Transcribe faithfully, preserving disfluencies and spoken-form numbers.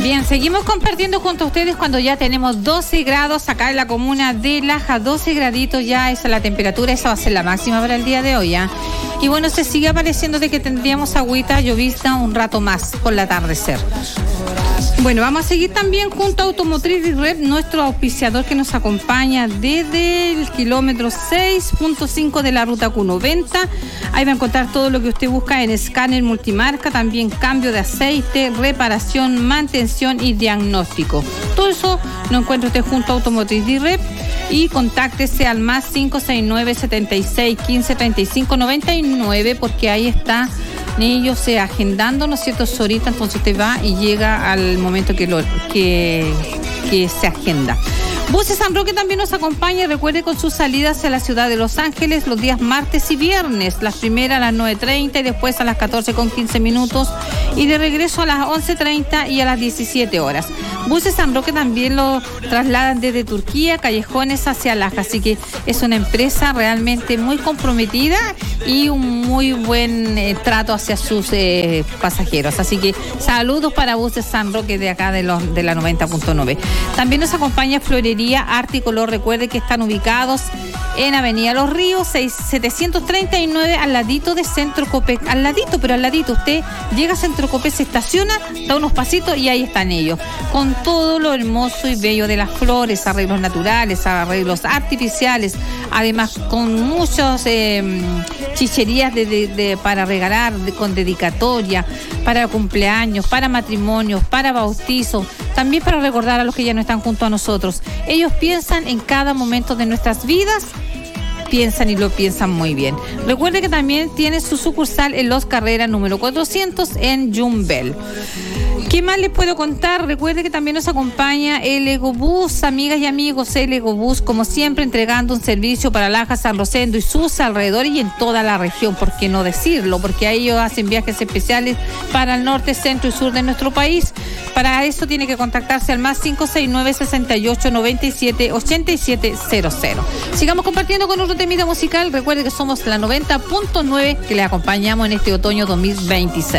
Bien, seguimos compartiendo junto a ustedes cuando ya tenemos doce grados acá en la comuna de Laja, doce graditos ya, esa es la temperatura, esa va a ser la máxima para el día de hoy, ¿eh? Y bueno, se sigue apareciendo de que tendríamos agüita llovizna un rato más por el atardecer. Bueno, vamos a seguir también junto a Automotriz y Red, nuestro auspiciador que nos acompaña desde el kilómetro seis punto cinco de la ruta Q noventa. Ahí va a encontrar todo lo que usted busca en escáner multimarca, también cambio de aceite, reparación, mantención y diagnóstico. Todo eso lo encuentra usted junto a Automotriz y Red. Y contáctese al más cinco seis nueve, setenta y seis, quince, treinta y cinco, noventa y nueve, porque ahí está ellos se agendando, ¿no es cierto? Ahorita, entonces usted va y llega al momento que, lo, que, que se agenda. Buses San Roque también nos acompaña y recuerde con sus salidas a la ciudad de Los Ángeles los días martes y viernes, las primeras a las nueve treinta y después a las catorce con quince minutos y de regreso a las once treinta y a las diecisiete horas. Buses San Roque también lo trasladan desde Turquía, Callejones hacia Laja, así que es una empresa realmente muy comprometida y un muy buen eh, trato hacia sus eh, pasajeros. Así que saludos para Buses San Roque de acá de, los, de la noventa punto nueve. También nos acompaña Florería Arte y Color. Recuerde que están ubicados en Avenida Los Ríos, setecientos treinta y nueve, al ladito de Centro Copec. Al ladito, pero al ladito. Usted llega a Centro Copec, se estaciona, da unos pasitos y ahí están ellos. Con todo lo hermoso y bello de las flores, arreglos naturales, arreglos artificiales, además con muchas eh, chicherías de, de, de, para regalar, de, con dedicatoria, para cumpleaños, para matrimonios, para bautizos, también para recordar a los que ya no están junto a nosotros. Ellos piensan en cada momento de nuestras vidas, piensan y lo piensan muy bien. Recuerde que también tiene su sucursal en Los Carreras número cuatrocientos en Yumbel. ¿Qué más les puedo contar? Recuerde que también nos acompaña el Egobús, amigas y amigos, el Egobús, como siempre, entregando un servicio para Laja, San Rosendo y sus alrededores y en toda la región, ¿por qué no decirlo? Porque a ellos hacen viajes especiales para el norte, centro y sur de nuestro país. Para eso tiene que contactarse al más cinco seis nueve, sesenta y ocho, noventa y siete, ochenta y siete cero cero. Sigamos compartiendo con otro temita musical. Recuerde que somos la noventa punto nueve que le acompañamos en este otoño dos mil veintiséis.